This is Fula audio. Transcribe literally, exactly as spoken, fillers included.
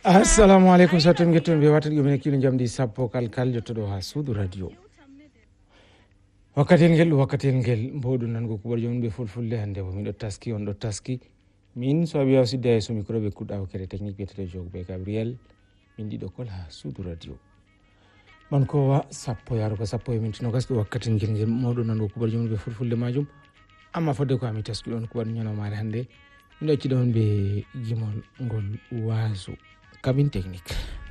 assalamu aleykum so tan getton ɓe watata ɗumen kilo jamdi sappo kal kal jottoɗo ha suudu radio wakkatel ngel ɗum wakkatel ngel mbawɗum nango kuɓar jomum ɓe fulfulde hannde bo miɗo taski on ɗo taski min so wiya sidda e so micro ɓe kuɗɗa hokkere technique biyeteɗo jogo ɓe gabriel min ɗiɗo kol ha suudu radio man kowa sappo yarugo sappo e minti nogas ɗo wakkatel ngel ngel mawɗum nango kuɓar jomum ɓe fulfulde majum amma fodde ko ami taski ɗon kuɓar ñanomare hannde miɗo acci ɗon ɓe gimol ngol waso cabine technique